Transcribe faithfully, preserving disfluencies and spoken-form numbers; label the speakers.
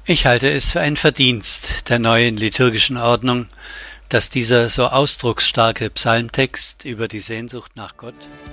Speaker 1: Ich halte es für ein Verdienst der neuen liturgischen Ordnung, dass dieser so ausdrucksstarke Psalmtext über die Sehnsucht nach Gott